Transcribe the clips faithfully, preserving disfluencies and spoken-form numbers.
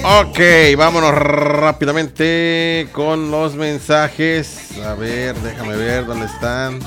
Ok, vámonos rápidamente con los mensajes. A ver, déjame ver dónde están.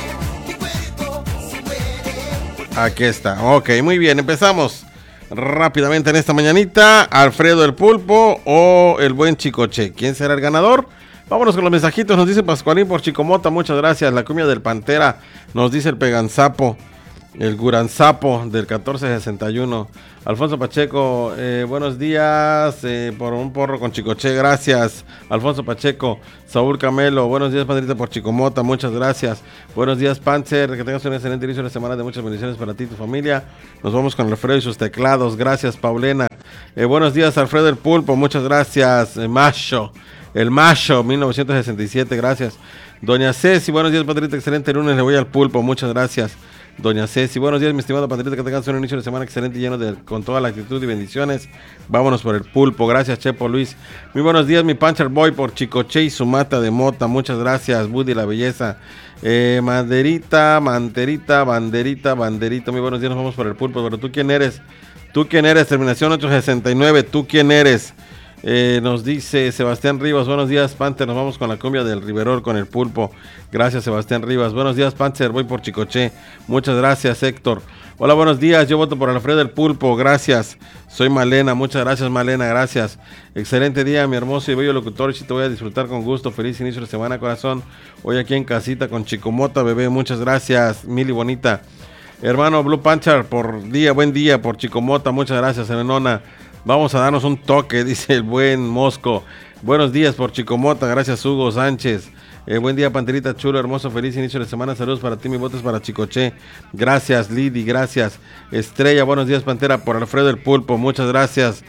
Aquí está. Ok, muy bien, empezamos rápidamente en esta mañanita. Alfredo el Pulpo o el buen Chicoche. ¿Quién será el ganador? Vámonos con los mensajitos. Nos dice Pascualín por Chicomota, muchas gracias. La cumbia del Pantera, nos dice el Peganzapo, el Guranzapo del catorce sesenta y uno. Alfonso Pacheco, eh, buenos días, eh, por un porro con Chicoche, gracias. Alfonso Pacheco. Saúl Camelo, buenos días, Padrita por Chicomota, muchas gracias. Buenos días, Panzer, que tengas un excelente inicio de semana, de muchas bendiciones para ti y tu familia. Nos vamos con Alfredo y sus teclados, gracias, Paulena. Eh, buenos días, Alfredo el Pulpo, muchas gracias. Eh, Macho, el Macho, mil novecientos sesenta y siete, gracias. Doña Ceci, buenos días, Padrita, excelente lunes, le voy al Pulpo, muchas gracias. Doña Ceci, buenos días, mi estimado Padrita, que tengas un inicio de semana excelente, lleno de, con toda la actitud y bendiciones. Vámonos por el Pulpo, gracias, Chepo Luis. Muy buenos días, mi Pancher Boy, por Chicoche y su mata de mota, muchas gracias, Buddy la belleza. Eh, Manderita, Manterita, Banderita, Banderita, muy buenos días, nos vamos por el Pulpo, pero ¿tú quién eres? ¿Tú quién eres? Terminación ocho sesenta y nueve, ¿tú quién eres? Eh, nos dice Sebastián Rivas, buenos días, Panther, nos vamos con la cumbia del Riverol con el Pulpo. Gracias, Sebastián Rivas. Buenos días, Panther, voy por Chicoche. Muchas gracias, Héctor. Hola, buenos días, yo voto por Alfredo el Pulpo, gracias. Soy Malena, muchas gracias, Malena, gracias. Excelente día, mi hermoso y bello locutor, y si te voy a disfrutar con gusto. Feliz inicio de semana, corazón. Hoy aquí en casita con Chicomota, bebé, muchas gracias, Mili bonita. Hermano Blue Panther, por día, buen día, por Chicomota, muchas gracias, Enona. Vamos a darnos un toque, dice el buen Mosco. Buenos días por Chicomota, gracias Hugo Sánchez. Eh, buen día, Panterita chulo, hermoso, feliz inicio de semana. Saludos para ti, mi voto es para Chicoche. Gracias, Lidi, gracias. Estrella, buenos días, Pantera, por Alfredo el Pulpo, muchas gracias.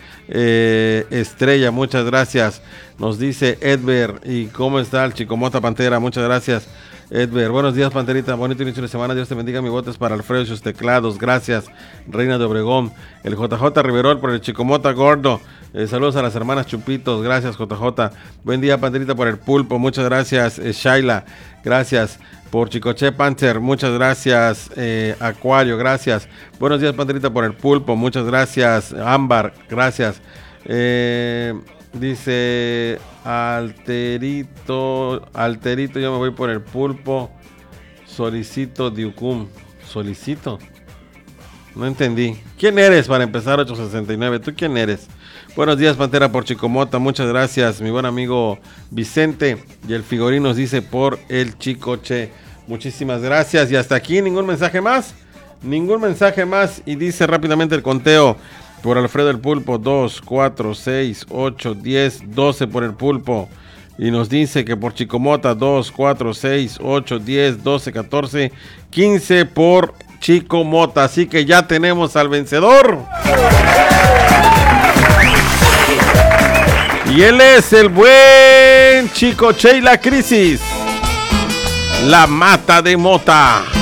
Eh, Estrella, muchas gracias. Nos dice Edver, ¿y cómo está el Chicomota, Pantera? Muchas gracias. Edver, buenos días, Panterita, bonito inicio de semana, Dios te bendiga, mi voto es para Alfredo y sus teclados, gracias. Reina de Obregón, el J J Riverol por el Chicomota gordo, eh, saludos a las hermanas Chupitos, gracias J J, buen día, Panterita, por el Pulpo, muchas gracias. eh, Shaila, gracias. Por Chicoche Panzer, muchas gracias. eh, Acuario, gracias. Buenos días, Panterita, por el Pulpo, muchas gracias. Ámbar, gracias. eh... Dice Alterito, Alterito, yo me voy por el Pulpo. Solicito Diucum. Solicito. No entendí. ¿Quién eres para empezar ocho sesenta y nueve? ¿Tú quién eres? Buenos días, Pantera por Chicomota. Muchas gracias, mi buen amigo Vicente. Y el Figurín nos dice por el Chicoche. Muchísimas gracias. Y hasta aquí, ningún mensaje más. Ningún mensaje más. Y dice rápidamente el conteo. Por Alfredo el Pulpo, dos, cuatro, seis, ocho, diez, doce por el Pulpo. Y nos dice que por Chicomota, dos, cuatro, seis, ocho, diez, doce, catorce, quince por Chicomota. Así que ya tenemos al vencedor. Y él es el buen Chicoche y la crisis. La mata de mota.